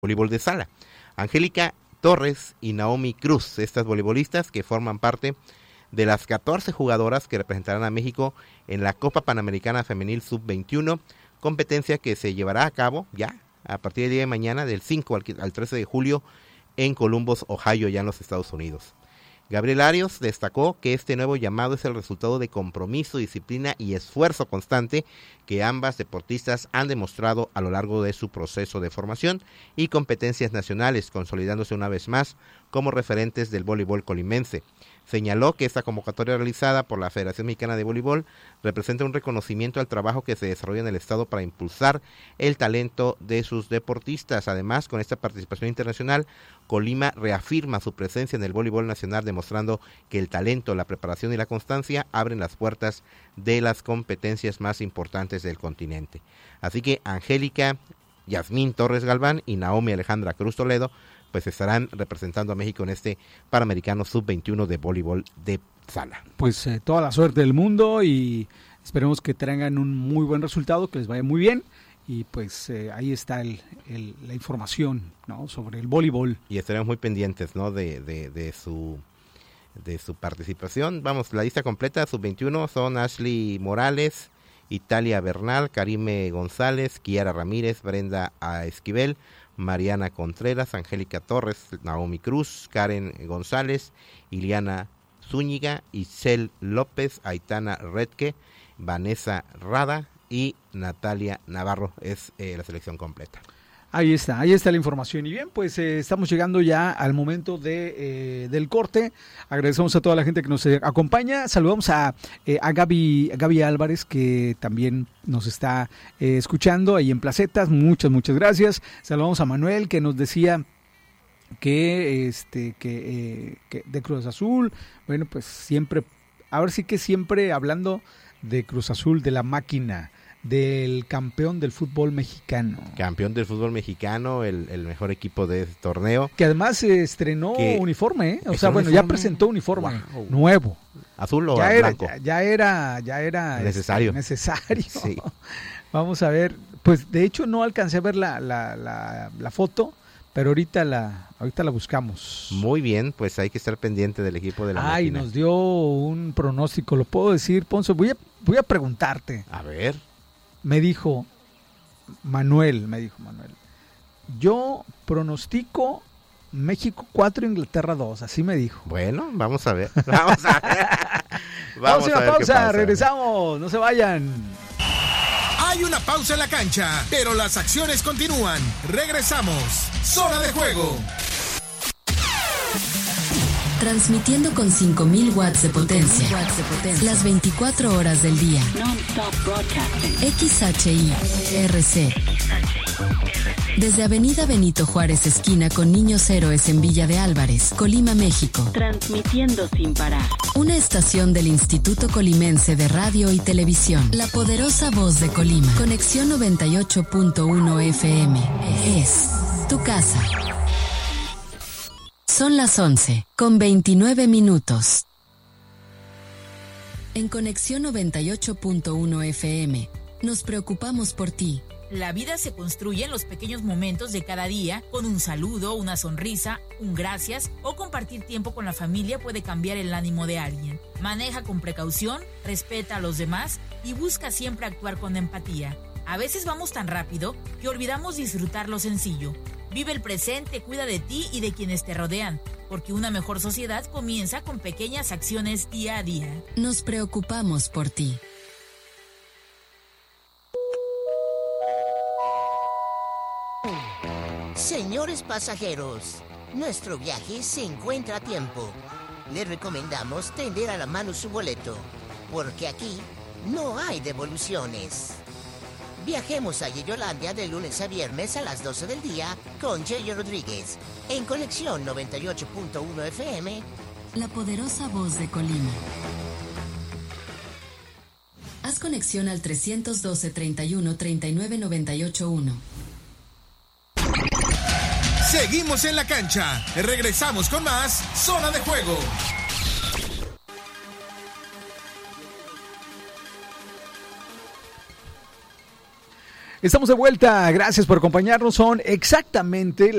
voleibol de sala. Angélica Torres y Naomi Cruz, estas voleibolistas que forman parte de las 14 jugadoras que representarán a México en la Copa Panamericana Femenil Sub-21, competencia que se llevará a cabo ya a partir del día de mañana, del 5 al 13 de julio, en Columbus, Ohio, ya en los Estados Unidos. Gabriel Arias destacó que este nuevo llamado es el resultado de compromiso, disciplina y esfuerzo constante que ambas deportistas han demostrado a lo largo de su proceso de formación y competencias nacionales, consolidándose una vez más como referentes del voleibol colimense. Señaló que esta convocatoria realizada por la Federación Mexicana de Voleibol representa un reconocimiento al trabajo que se desarrolla en el estado para impulsar el talento de sus deportistas. Además, con esta participación internacional, Colima reafirma su presencia en el voleibol nacional, demostrando que el talento, la preparación y la constancia abren las puertas de las competencias más importantes del continente. Así que Angélica Yasmín Torres Galván y Naomi Alejandra Cruz Toledo pues estarán representando a México en este Panamericano Sub-21 de voleibol de sala. Pues toda la suerte del mundo y esperemos que tengan un muy buen resultado, que les vaya muy bien. Y pues ahí está la información, ¿no?, sobre el voleibol. Y estaremos muy pendientes, ¿no?, de su participación. Vamos, la lista completa, Sub-21 son Ashley Morales, Italia Bernal, Karime González, Kiara Ramírez, Brenda Esquivel, Mariana Contreras, Angélica Torres, Naomi Cruz, Karen González, Iliana Zúñiga, Isel López, Aitana Redke, Vanessa Rada y Natalia Navarro. Es la selección completa. Ahí está la información. Y bien, pues estamos llegando ya al momento del corte. Agradecemos a toda la gente que nos acompaña. Saludamos a Gaby Álvarez, que también nos está escuchando ahí en Placetas. Muchas gracias. Saludamos a Manuel, que nos decía que de Cruz Azul. Bueno, pues siempre, ahora sí que siempre hablando de Cruz Azul, de la máquina, del campeón del fútbol mexicano. Campeón del fútbol mexicano, el mejor equipo de este torneo. Que además se estrenó uniforme, O sea, bueno, ya presentó uniforme nuevo. ¿Azul o blanco? Ya era necesario. Sí. Vamos a ver, pues de hecho no alcancé a ver la foto, pero ahorita la buscamos. Muy bien, pues hay que estar pendiente del equipo de la máquina. Nos dio un pronóstico, ¿lo puedo decir, Ponce? Voy a preguntarte. A ver. Me dijo Manuel, yo pronostico México 4, Inglaterra 2, así me dijo. Bueno, vamos a ver. Vamos a ver pausa, regresamos, no se vayan. Hay una pausa en la cancha, pero las acciones continúan. Regresamos. Zona de juego. Transmitiendo con 5.000 watts de potencia. Las 24 horas del día. XHI-RC. Desde Avenida Benito Juárez, esquina con Niños Héroes en Villa de Álvarez, Colima, México. Transmitiendo sin parar. Una estación del Instituto Colimense de Radio y Televisión. La poderosa voz de Colima. Conexión 98.1 FM. Es tu casa. Son las 11:29. En Conexión 98.1 FM, nos preocupamos por ti. La vida se construye en los pequeños momentos de cada día, con un saludo, una sonrisa, un gracias o compartir tiempo con la familia puede cambiar el ánimo de alguien. Maneja con precaución, respeta a los demás y busca siempre actuar con empatía. A veces vamos tan rápido que olvidamos disfrutar lo sencillo. Vive el presente, cuida de ti y de quienes te rodean, porque una mejor sociedad comienza con pequeñas acciones día a día. Nos preocupamos por ti. Señores pasajeros, nuestro viaje se encuentra a tiempo. Les recomendamos tender a la mano su boleto, porque aquí no hay devoluciones. Viajemos a Yeyolandia de lunes a viernes a las 12 del día con Yeyo Rodríguez, en Conexión 98.1 FM. La poderosa voz de Colima. Haz conexión al 312-31-39-98-1. Seguimos en la cancha. Regresamos con más Zona de Juego. Estamos de vuelta, gracias por acompañarnos. Son exactamente